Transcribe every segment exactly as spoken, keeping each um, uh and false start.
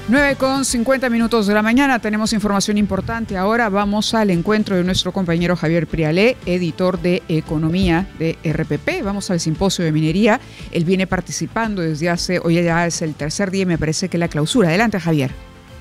nueve con cincuenta minutos de la mañana, tenemos información importante. Ahora vamos al encuentro de nuestro compañero Javier Prialé, editor de Economía de R P P. Vamos al simposio de minería. Él viene participando desde hace, hoy ya es el tercer día, me parece que la clausura. Adelante, Javier.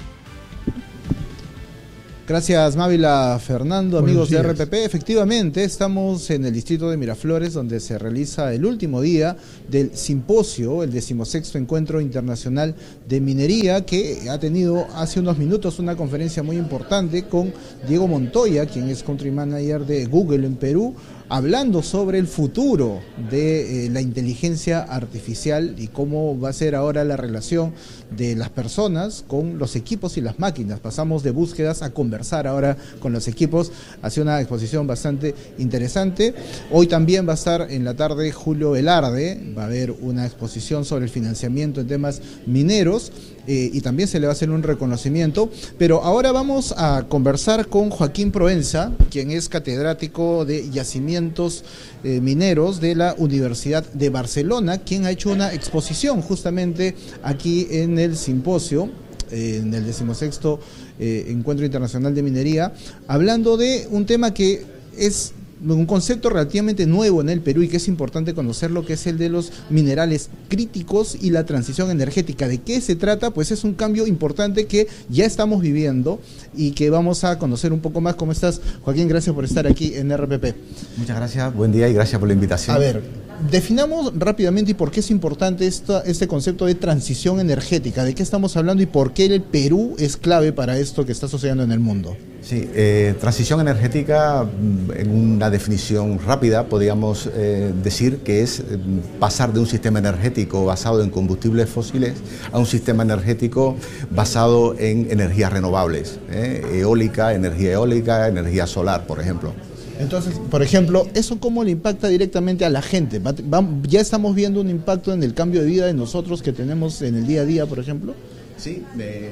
Gracias, Mávila. Fernando, amigos de R P P. Efectivamente, estamos en el distrito de Miraflores, donde se realiza el último día del simposio, el decimosexto Encuentro Internacional de Minería, que ha tenido hace unos minutos una conferencia muy importante con Diego Montoya, quien es Country Manager de Google en Perú, hablando sobre el futuro de eh, la inteligencia artificial y cómo va a ser ahora la relación de las personas con los equipos y las máquinas. Pasamos de búsquedas a conversar ahora con los equipos. Ha sido una exposición bastante interesante. Hoy también va a estar en la tarde Julio Velarde, va a haber una exposición sobre el financiamiento en temas mineros. Eh, y también se le va a hacer un reconocimiento, pero ahora vamos a conversar con Joaquín Proenza, quien es catedrático de yacimientos eh, mineros de la Universidad de Barcelona, quien ha hecho una exposición justamente aquí en el simposio, eh, en el decimosexto eh, Encuentro Internacional de Minería, hablando de un tema que es un concepto relativamente nuevo en el Perú y que es importante conocerlo, que es el de los minerales críticos y la transición energética. ¿De qué se trata? Pues es un cambio importante que ya estamos viviendo y que vamos a conocer un poco más. ¿Cómo estás, Joaquín? Gracias por estar aquí en R P P. Muchas gracias, buen día y gracias por la invitación. A ver, definamos rápidamente y por qué es importante esta, este concepto de transición energética. ¿De qué estamos hablando y por qué el Perú es clave para esto que está sucediendo en el mundo? Sí, eh, transición energética, en una definición rápida, podríamos eh, decir que es pasar de un sistema energético basado en combustibles fósiles a un sistema energético basado en energías renovables, eh, eólica, energía eólica, energía solar, por ejemplo. Entonces, por ejemplo, ¿eso cómo le impacta directamente a la gente? ¿Ya estamos viendo un impacto en el cambio de vida de nosotros que tenemos en el día a día, por ejemplo? Sí, eh,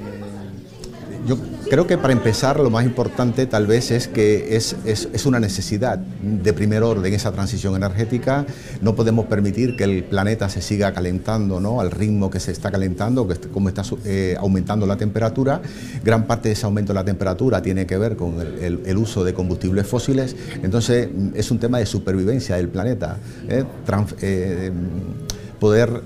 yo creo que para empezar lo más importante tal vez es que es, es, es una necesidad de primer orden esa transición energética. No podemos permitir que el planeta se siga calentando, ¿no?, al ritmo que se está calentando, que como está eh, aumentando la temperatura. Gran parte de ese aumento de la temperatura tiene que ver con el, el, el uso de combustibles fósiles. Entonces es un tema de supervivencia del planeta, ¿eh? Trans, eh, poder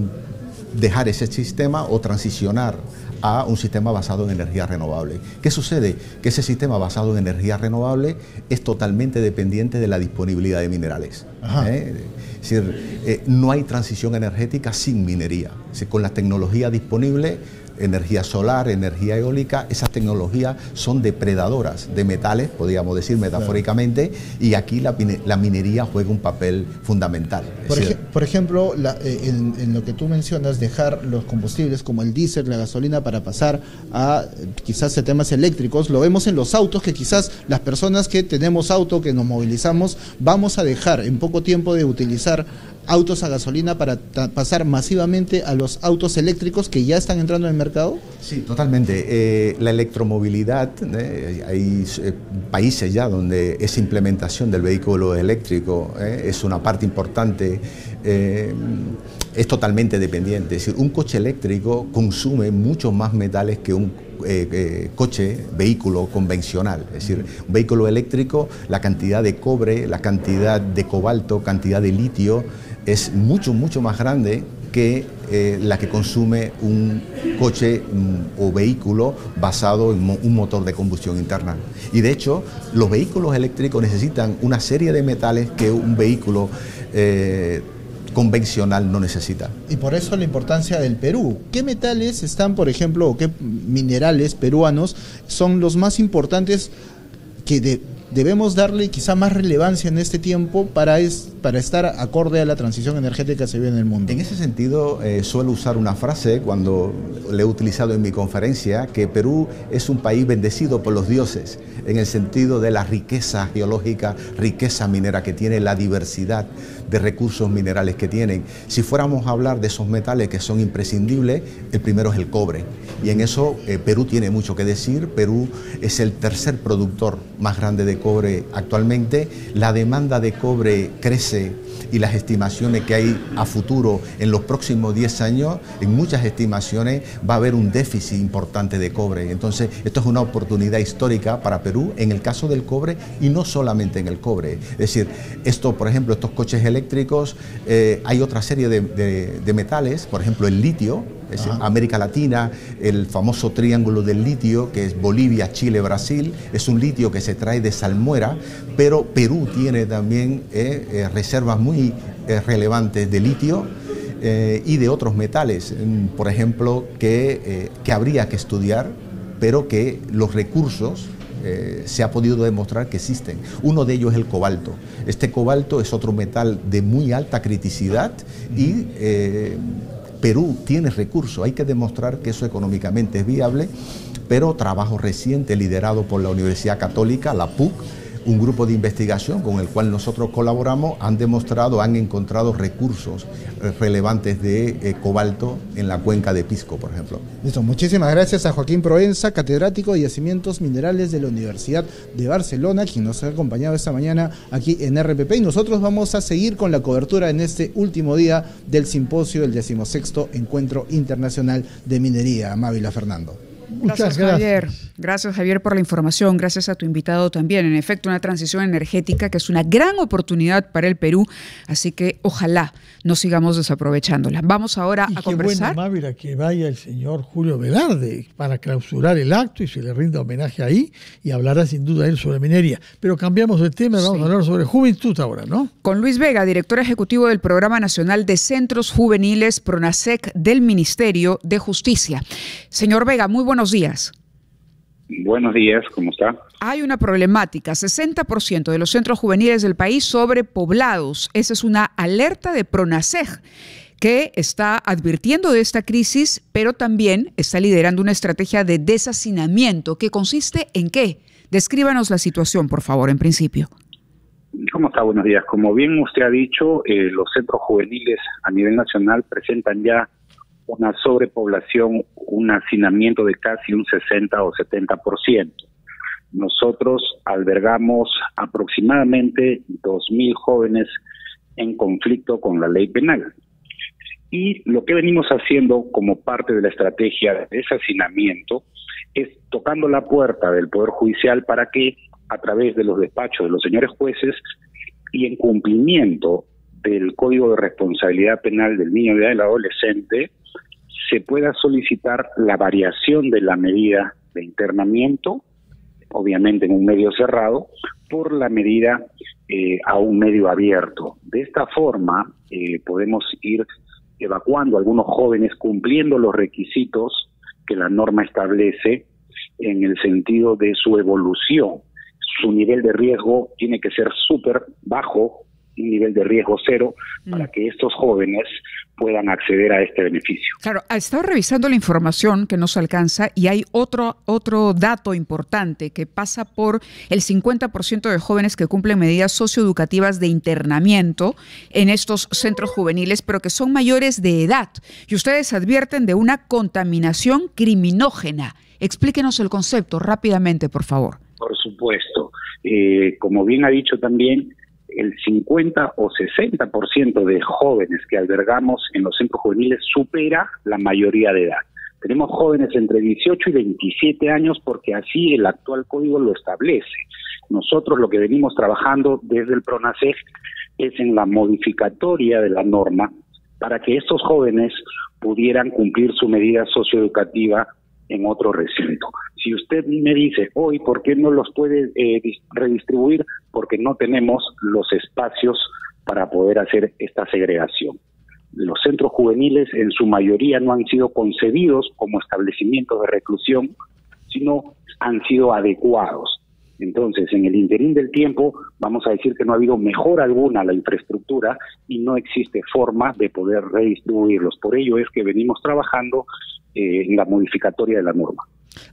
dejar ese sistema o transicionar a un sistema basado en energía renovable. ¿Qué sucede? Que ese sistema basado en energía renovable es totalmente dependiente de la disponibilidad de minerales. ¿Eh? Es decir, eh, no hay transición energética sin minería. Es decir, con la tecnología disponible, energía solar, energía eólica, esas tecnologías son depredadoras de metales, podríamos decir metafóricamente, claro. Y aquí la, la minería juega un papel fundamental. Por, ej por ejemplo, la, eh, en, en lo que tú mencionas, dejar los combustibles como el diésel, la gasolina, para pasar a quizás a temas eléctricos, lo vemos en los autos, que quizás las personas que tenemos auto, que nos movilizamos, vamos a dejar en poco tiempo de utilizar autos a gasolina para pasar masivamente a los autos eléctricos que ya están entrando en el mercado. Sí, totalmente. Eh, la electromovilidad, eh, hay eh, países ya donde esa implementación del vehículo eléctrico eh, es una parte importante, eh, es totalmente dependiente. Es decir, un coche eléctrico consume muchos más metales que un Eh, eh, coche, vehículo convencional. Es decir, un vehículo eléctrico, la cantidad de cobre, la cantidad de cobalto, cantidad de litio es mucho, mucho más grande que eh, la que consume un coche mm, o vehículo basado en mo un motor de combustión interna. Y de hecho, los vehículos eléctricos necesitan una serie de metales que un vehículo eh, convencional no necesita. Y por eso la importancia del Perú. ¿Qué metales están, por ejemplo, o qué minerales peruanos son los más importantes que de, debemos darle quizá más relevancia en este tiempo para, es, para estar acorde a la transición energética que se vive en el mundo? En ese sentido, eh, suelo usar una frase cuando le he utilizado en mi conferencia, que Perú es un país bendecido por los dioses, en el sentido de la riqueza geológica, riqueza minera que tiene, la diversidad de recursos minerales que tienen. Si fuéramos a hablar de esos metales que son imprescindibles, el primero es el cobre. Y en eso eh, Perú tiene mucho que decir. Perú es el tercer productor más grande de cobre actualmente. La demanda de cobre crece y las estimaciones que hay a futuro en los próximos diez años, en muchas estimaciones va a haber un déficit importante de cobre. Entonces, esto es una oportunidad histórica para Perú en el caso del cobre y no solamente en el cobre. Es decir, esto, por ejemplo, estos coches eléctricos, eh, hay otra serie de, de, de metales, por ejemplo, el litio. Es decir, América Latina, el famoso triángulo del litio, que es Bolivia, Chile, Brasil, es un litio que se trae de salmuera, pero Perú tiene también eh, eh, reservas muy eh, relevantes de litio eh, y de otros metales, por ejemplo, que, eh, que habría que estudiar, pero que los recursos eh, se ha podido demostrar que existen. Uno de ellos es el cobalto. Este cobalto es otro metal de muy alta criticidad y eh, Perú tiene recursos, hay que demostrar que eso económicamente es viable, pero trabajo reciente liderado por la Universidad Católica, la P U C, un grupo de investigación con el cual nosotros colaboramos, han demostrado, han encontrado recursos relevantes de eh, cobalto en la cuenca de Pisco, por ejemplo. Listo, muchísimas gracias a Joaquín Proenza, catedrático de Yacimientos Minerales de la Universidad de Barcelona, quien nos ha acompañado esta mañana aquí en R P P, y nosotros vamos a seguir con la cobertura en este último día del simposio del decimosexto Encuentro Internacional de Minería. Mávila, Fernando. Gracias, gracias, Javier. Gracias, Javier, por la información. Gracias a tu invitado también. En efecto, una transición energética que es una gran oportunidad para el Perú, así que ojalá no sigamos desaprovechándola. Vamos ahora y a conversar. Qué bueno, Mávila, que vaya el señor Julio Velarde para clausurar el acto y se le rinda homenaje ahí y hablará sin duda él sobre minería. Pero cambiamos de tema, vamos sí. a hablar sobre juventud ahora, ¿no? Con Luis Vega, director ejecutivo del Programa Nacional de Centros Juveniles PRONASEC del Ministerio de Justicia. Señor Vega, muy buenos días. Buenos días, ¿cómo está? Hay una problemática, sesenta por ciento de los centros juveniles del país sobrepoblados. Esa es una alerta de PRONASEC, que está advirtiendo de esta crisis, pero también está liderando una estrategia de deshacinamiento. ¿Que consiste en qué? Descríbanos la situación, por favor, en principio. ¿Cómo está? Buenos días. Como bien usted ha dicho, eh, los centros juveniles a nivel nacional presentan ya una sobrepoblación, un hacinamiento de casi un sesenta o setenta por ciento. Nosotros albergamos aproximadamente dos mil jóvenes en conflicto con la ley penal. Y lo que venimos haciendo como parte de la estrategia de deshacinamiento es tocando la puerta del Poder Judicial para que, a través de los despachos de los señores jueces y en cumplimiento del Código de Responsabilidad Penal del Niño y del Adolescente, se pueda solicitar la variación de la medida de internamiento, obviamente en un medio cerrado, por la medida eh, a un medio abierto. De esta forma eh, podemos ir evacuando a algunos jóvenes cumpliendo los requisitos que la norma establece en el sentido de su evolución. Su nivel de riesgo tiene que ser súper bajo, un nivel de riesgo cero, mm. para que estos jóvenes puedan acceder a este beneficio. Claro, ha estado revisando la información que nos alcanza y hay otro, otro dato importante que pasa por el cincuenta por ciento de jóvenes que cumplen medidas socioeducativas de internamiento en estos centros juveniles, pero que son mayores de edad. Y ustedes advierten de una contaminación criminógena. Explíquenos el concepto rápidamente, por favor. Por supuesto. Eh, como bien ha dicho también, el cincuenta o sesenta por ciento de jóvenes que albergamos en los centros juveniles supera la mayoría de edad. Tenemos jóvenes entre dieciocho y veintisiete años porque así el actual código lo establece. Nosotros lo que venimos trabajando desde el PRONASEC es en la modificatoria de la norma para que estos jóvenes pudieran cumplir su medida socioeducativa en otro recinto. Si usted me dice hoy, ¿por qué no los puede eh, redistribuir? Porque no tenemos los espacios para poder hacer esta segregación. Los centros juveniles en su mayoría no han sido concebidos como establecimientos de reclusión, sino han sido adecuados. Entonces, en el interín del tiempo, vamos a decir que no ha habido mejora alguna a la infraestructura y no existe forma de poder redistribuirlos. Por ello es que venimos trabajando eh, en la modificatoria de la norma.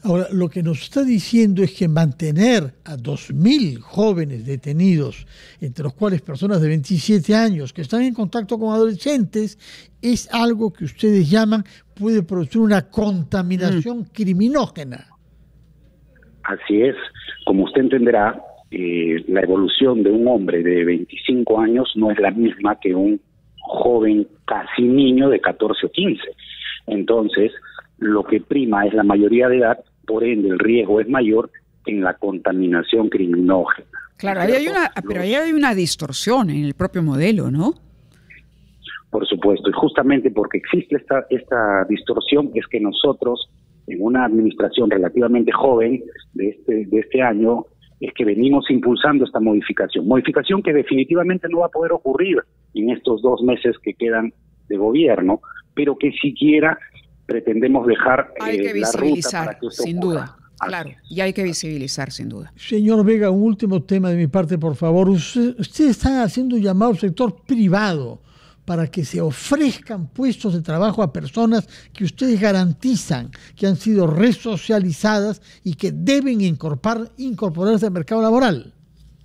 Ahora, lo que nos está diciendo es que mantener a dos mil jóvenes detenidos, entre los cuales personas de veintisiete años que están en contacto con adolescentes, es algo que ustedes llaman, puede producir una contaminación mm. criminógena. Así es. Como usted entenderá, eh, la evolución de un hombre de veinticinco años no es la misma que un joven casi niño de catorce o quince. Entonces, lo que prima es la mayoría de edad, por ende el riesgo es mayor en la contaminación criminógena. Claro, ahí hay una, pero ahí hay una distorsión en el propio modelo, ¿no? Por supuesto, y justamente porque existe esta, esta distorsión es que nosotros, en una administración relativamente joven de este, de este año, es que venimos impulsando esta modificación. Modificación que definitivamente no va a poder ocurrir en estos dos meses que quedan de gobierno, pero que siquiera pretendemos dejar hay que eh, visibilizar, la ruta para que sin ocurra. duda, claro, y hay que visibilizar, sin duda. Señor Vega, un último tema de mi parte, por favor. Usted, ustedes están haciendo un llamado al sector privado para que se ofrezcan puestos de trabajo a personas que ustedes garantizan que han sido resocializadas y que deben incorporar, incorporarse al mercado laboral.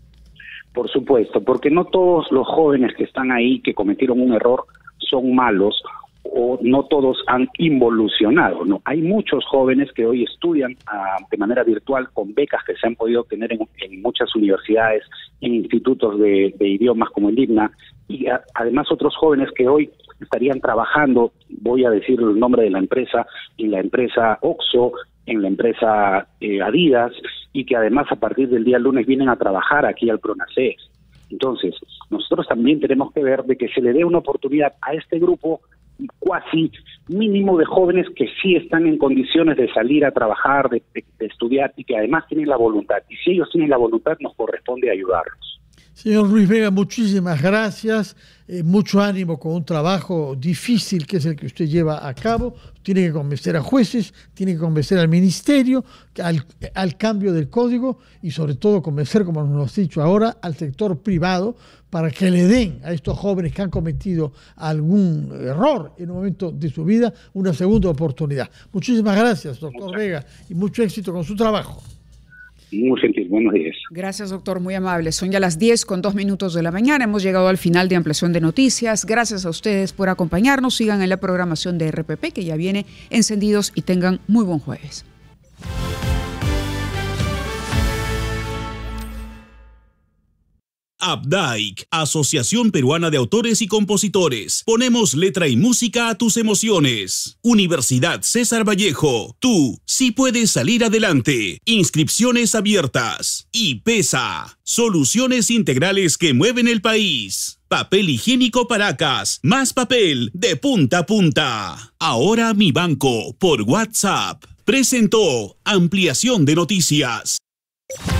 Por supuesto, porque no todos los jóvenes que están ahí, que cometieron un error, son malos, o no todos han involucionado, ¿no? Hay muchos jóvenes que hoy estudian uh, de manera virtual con becas que se han podido obtener en, en muchas universidades, en institutos de, de idiomas como el IBNA, y a, además otros jóvenes que hoy estarían trabajando, voy a decir el nombre de la empresa, en la empresa Oxxo, en la empresa eh, Adidas, y que además a partir del día lunes vienen a trabajar aquí al PRONACES. Entonces, nosotros también tenemos que ver de que se le dé una oportunidad a este grupo cuasi mínimo de jóvenes que sí están en condiciones de salir a trabajar, de, de, de estudiar y que además tienen la voluntad. Y si ellos tienen la voluntad, nos corresponde ayudarlos. Señor Ruiz Vega, muchísimas gracias. Eh, mucho ánimo con un trabajo difícil que es el que usted lleva a cabo. Tiene que convencer a jueces, tiene que convencer al ministerio, al, al cambio del código y sobre todo convencer, como nos lo has dicho ahora, al sector privado para que le den a estos jóvenes que han cometido algún error en un momento de su vida una segunda oportunidad. Muchísimas gracias, doctor Muchas. Vega, y mucho éxito con su trabajo. Muy gentil, buenos días. Gracias, doctor, muy amable. Son ya las diez con dos minutos de la mañana. Hemos llegado al final de Ampliación de Noticias. Gracias a ustedes por acompañarnos. Sigan en la programación de R P P, que ya viene encendidos, y tengan muy buen jueves. Updike, Asociación Peruana de Autores y Compositores. Ponemos letra y música a tus emociones. Universidad César Vallejo. Tú sí puedes salir adelante. Inscripciones abiertas. Y PESA, Soluciones integrales que mueven el país. Papel higiénico Paracas. Más papel de punta a punta. Ahora Mi Banco por WhatsApp. Presentó Ampliación de Noticias.